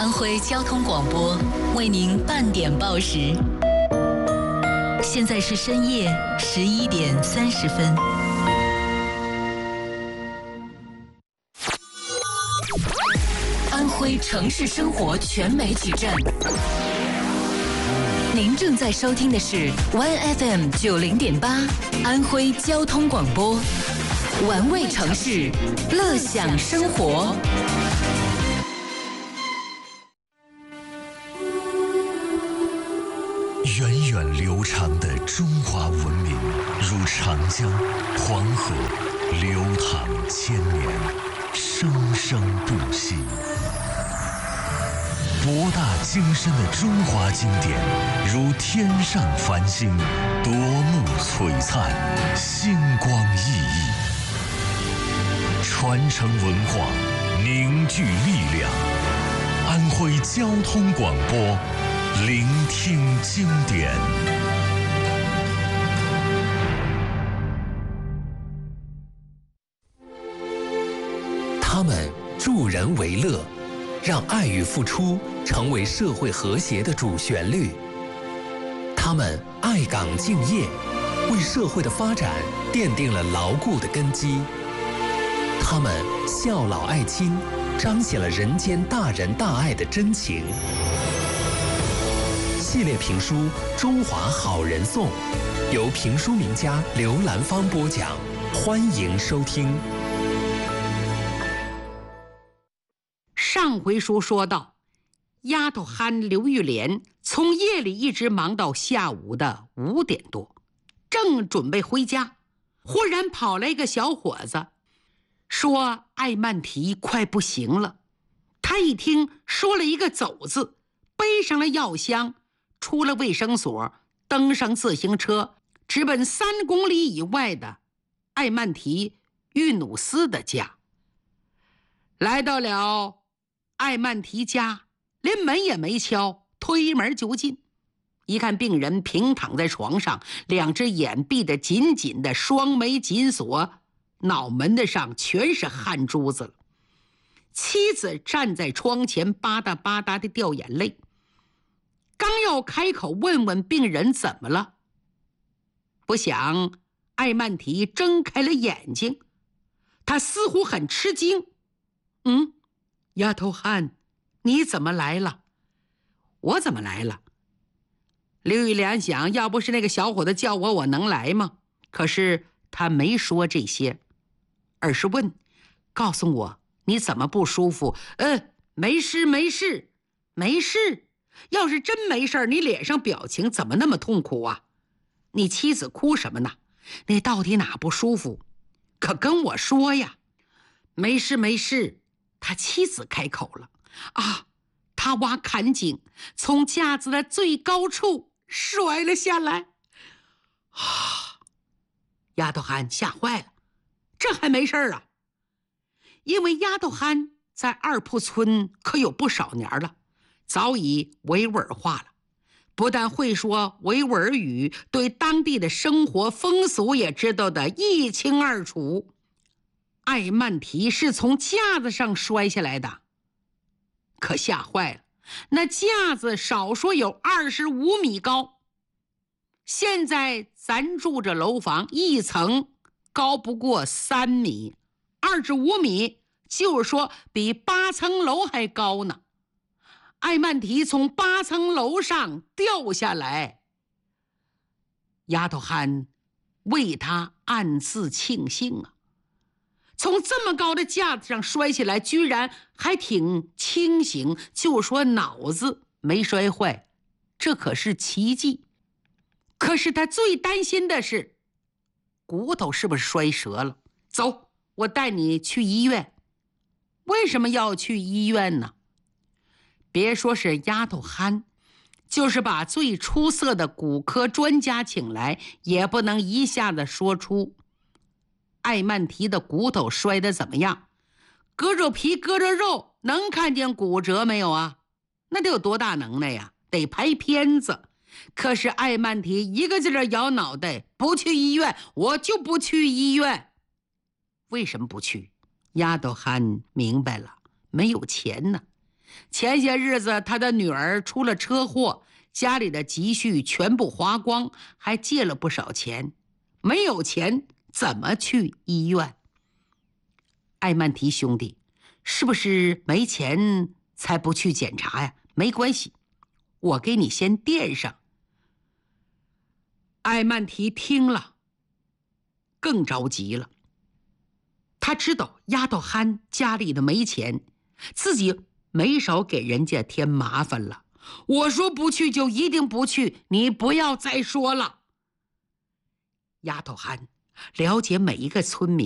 安徽交通广播为您半点报时。现在是深夜11点30分。安徽城市生活全媒体站，您正在收听的是 OneFM 90.8安徽交通广播，玩味城市，乐享生活。 源远流长的中华文明，如长江、黄河，流淌千年，生生不息。博大精深的中华经典，如天上繁星，夺目璀璨，星光熠熠。传承文化，凝聚力量。安徽交通广播，聆听经典。 他们助人为乐，让爱与付出成为社会和谐的主旋律。他们爱岗敬业，为社会的发展奠定了牢固的根基。他们孝老爱亲，彰显了人间大仁大爱的真情。系列评书《中华好人颂》由评书名家刘兰芳播讲，欢迎收听。 上回书说到，丫头憨刘玉莲从夜里一直忙到下午的5点多，正准备回家，忽然跑来一个小伙子，说艾曼提快不行了。他一听说了一个走字，背上了药箱，出了卫生所，登上自行车，直奔3公里以外的艾曼提玉努斯的家。来到了艾曼提家，连门也没敲，推门就进。一看病人平躺在床上，2只眼闭得紧紧的，双眉紧锁，脑门子上全是汗珠子了。妻子站在窗前，吧嗒吧嗒地掉眼泪。刚要开口问问病人怎么了，不想艾曼提睁开了眼睛，他似乎很吃惊。丫头憨，你怎么来了？我怎么来了？刘玉莲想，要不是那个小伙子叫我能来吗？可是他没说这些，而是问，告诉我你怎么不舒服？没事没事没事。要是真没事，你脸上表情怎么那么痛苦啊？你妻子哭什么呢？你到底哪不舒服？可跟我说呀。没事没事。他妻子开口了，他挖坎井，从架子的最高处摔了下来。丫头憨吓坏了，这还没事啊？因为丫头憨在二铺村可有不少年了，早已维吾尔化了，不但会说维吾尔语，对当地的生活风俗也知道得一清二楚。艾曼提是从架子上摔下来的，可吓坏了，那架子少说有25米高。现在咱住着楼房，一层高不过3米，25米就是说比8层楼还高呢。艾曼提从8层楼上掉下来，丫头憨为他暗自庆幸啊。从这么高的架子上摔下来，居然还挺清醒，就说脑子没摔坏，这可是奇迹。可是他最担心的是骨头是不是摔折了。走，我带你去医院。为什么要去医院呢？别说是丫头憨，就是把最出色的骨科专家请来，也不能一下子说出艾曼提的骨头摔得怎么样。割着皮割着肉，能看见骨折没有啊？那得有多大能耐呀？得拍片子。可是艾曼提一个劲儿摇脑袋，不去医院，我就不去医院。为什么不去？丫头憨明白了，没有钱呢。 前些日子他的女儿出了车祸，家里的积蓄全部花光，还借了不少钱，没有钱怎么去医院？艾曼提兄弟，是不是没钱才不去检查呀？没关系，我给你先垫上。艾曼提听了更着急了，他知道丫头憨家里的没钱，自己没少给人家添麻烦了。我说不去就一定不去，你不要再说了。丫头憨了解每一个村民